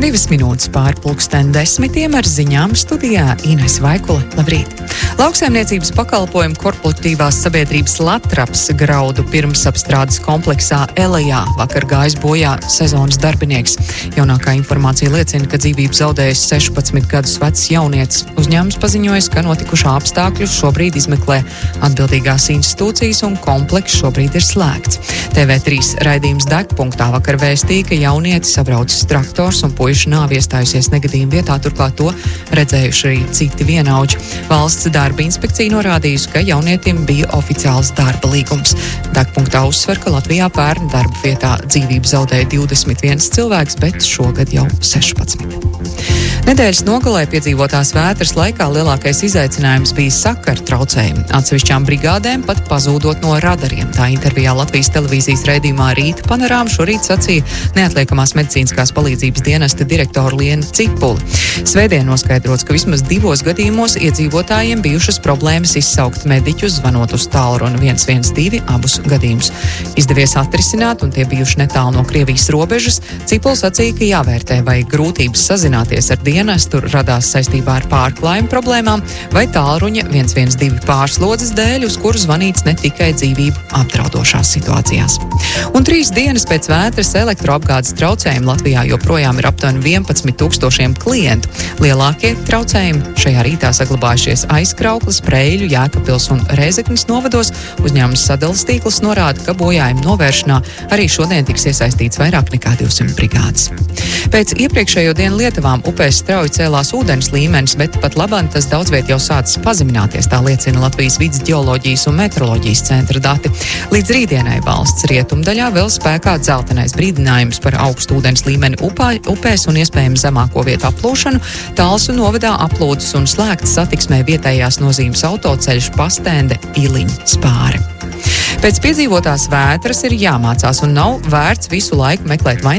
2 minūtes pār 10:10 ar ziņām studijā Ines Vaikule. Labrīt! Lauksaimniecības pakalpojumu korporatīvās sabiedrības Latraps graudu pirmsapstrādes kompleksā Elejā vakar gājis bojā sezonas darbinieks. Jaunākā informācija liecina, ka dzīvību zaudējis 16 gadus vecs jaunietis. Uzņēmums paziņojas, ka notikušā apstākļus šobrīd izmeklē atbildīgās institūcijas un komplekss šobrīd ir slēgts. TV3 raidījums Degpunktā vakar vēstīja, ka jaunietis sabraucis traktors un puiša nāve iestājusies negadījuma vietā, turklāt to redzējuši arī citi vienaudži. Valsts darba inspekcija norādījusi, ka jaunietim bija oficiāls darba līgums. Degpunktā uzsver, ka Latvijā pērn darba vietā dzīvību zaudēja 21 cilvēks, bet šogad jau 16. Nedēļas nogalē piedzīvotās vētras laikā lielākais izaicinājums bija sakaru traucējumi. Atsevišķām brigādēm pat pazūdot no radariem. Tā intervijā Latvijas televīzijas raidījumā Rīta panorāma šorīt sacīja neatliekamās medicīniskās palīdzības dienesta direktora Liena Cipuli. Svētdien noskaidrots, ka vismaz 2 gadījumos iedzīvotājiem bijušas problēmas izsaukt mediķus, zvanot uz tālruni 112, abus gadījumus izdevies atrisināt, un tie bijuši netālu no Krievijas robežas. Cipuli sacīja, ka jāvērtē, vai grūtības sazināties ar dienestu radās saistībā ar pārklājumu problēmām vai tālruņa 112 pārslodzes dēļ, uz kuru zvanīts ne tikai dzīvību apdraudošās situācijās. Un 3 dienas pēc vētras elektroapgādes traucējumi Latvijā joprojām ir aptuveni 11,000 klientu. Lielākie traucējumi šajā rītā saglabājušies Aizkraukles, Preiļu, Jēkabpils un Rēzeknes novados. Uzņēmums sadales tīkls norāda, ka bojājumu novēršanā arī šodien tiks iesaistīts vairāk nekā 200 brigādes. Pēc iepriekšējo dienu lietavām upēs strauji cēlās ūdens līmenis, bet pat labāk tas daudz viet jau sācis pazemināties, tā liecina Latvijas vides ģeoloģijas un meteoroloģijas centra dati. Līdz rītdienai valsts rietumdaļā vēl spēkā dzeltenais brīdinājums par augstu ūdens līmeni upēs un iespējami zemāko vietu aplūšanu. Talsu novadā aplūdes un slēgts satiksmē vietējās nozīmes autoceļš Pastende Iliņa Spāre. Pēc piedzīvotās vētras ir jāmācās un nav vērts visu laiku meklēt vainīgus